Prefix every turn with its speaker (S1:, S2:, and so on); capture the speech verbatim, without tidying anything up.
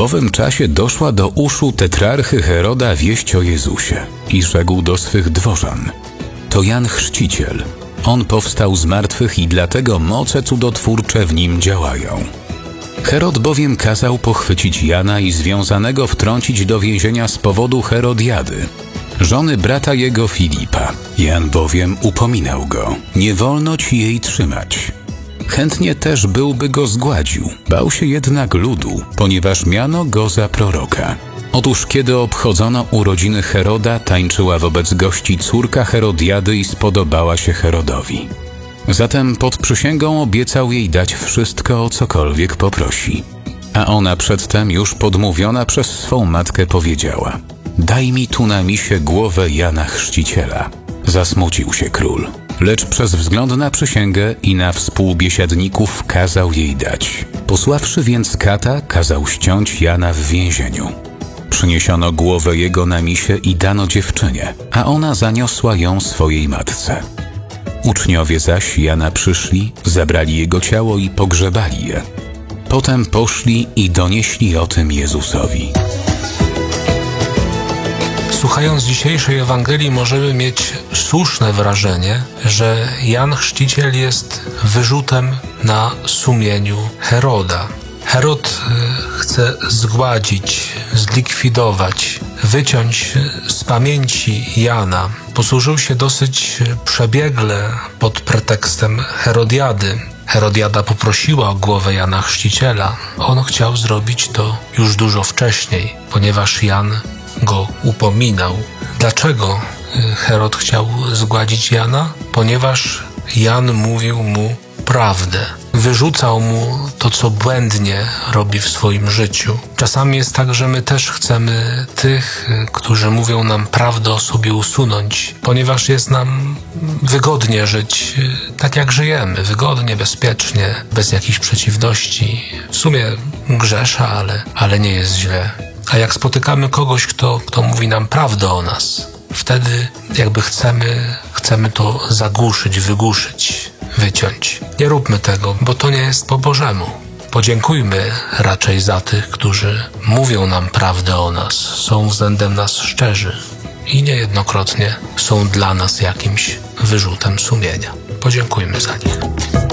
S1: owym czasie doszła do uszu tetrarchy Heroda wieść o Jezusie i rzekł do swych dworzan: to Jan Chrzciciel. On powstał z martwych i dlatego moce cudotwórcze w nim działają. Herod bowiem kazał pochwycić Jana i związanego wtrącić do więzienia z powodu Herodiady, żony brata jego Filipa. Jan bowiem upominał go: nie wolno ci jej trzymać. Chętnie też byłby go zgładził, bał się jednak ludu, ponieważ miano go za proroka. Otóż kiedy obchodzono urodziny Heroda, tańczyła wobec gości córka Herodiady i spodobała się Herodowi. Zatem pod przysięgą obiecał jej dać wszystko, o cokolwiek poprosi. A ona przedtem już podmówiona przez swą matkę powiedziała: daj mi tu na misie głowę Jana Chrzciciela. Zasmucił się król, lecz przez wzgląd na przysięgę i na współbiesiadników kazał jej dać. Posławszy więc kata, kazał ściąć Jana w więzieniu. Przyniesiono głowę jego na misie i dano dziewczynie, a ona zaniosła ją swojej matce. Uczniowie zaś Jana przyszli, zabrali jego ciało i pogrzebali je. Potem poszli i donieśli o tym Jezusowi.
S2: Słuchając dzisiejszej Ewangelii możemy mieć słuszne wrażenie, że Jan Chrzciciel jest wyrzutem na sumieniu Heroda. Herod chce zgładzić, zlikwidować, wyciąć z pamięci Jana. Posłużył się dosyć przebiegle pod pretekstem Herodiady. Herodiada poprosiła o głowę Jana Chrzciciela. On chciał zrobić to już dużo wcześniej, ponieważ Jan go upominał. Dlaczego Herod chciał zgładzić Jana? Ponieważ Jan mówił mu prawdę. Wyrzucał mu to, co błędnie robi w swoim życiu. Czasami jest tak, że my też chcemy tych, którzy mówią nam prawdę, o sobie usunąć, ponieważ jest nam wygodnie żyć tak, jak żyjemy. Wygodnie, bezpiecznie, bez jakichś przeciwności. W sumie grzesza, ale, ale nie jest źle. A jak spotykamy kogoś, kto, kto mówi nam prawdę o nas, wtedy jakby chcemy, chcemy to zagłuszyć, wygłuszyć, wyciąć. Nie róbmy tego, bo to nie jest po Bożemu. Podziękujmy raczej za tych, którzy mówią nam prawdę o nas, są względem nas szczerzy i niejednokrotnie są dla nas jakimś wyrzutem sumienia. Podziękujmy za nich.